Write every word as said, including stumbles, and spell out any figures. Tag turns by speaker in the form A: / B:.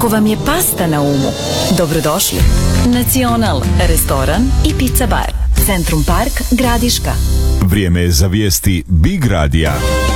A: Ako vam je pasta na umu, dobrodošli. Nacional, restoran i pizza bar. Centrum Park, Gradiška.
B: Vrijeme je za vijesti Big Radija.